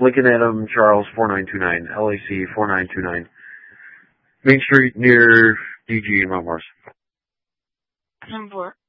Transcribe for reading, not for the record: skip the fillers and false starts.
Lincoln Adam Charles 4929, LAC 4929. Main Street near DG in Mount Morris. 10-4.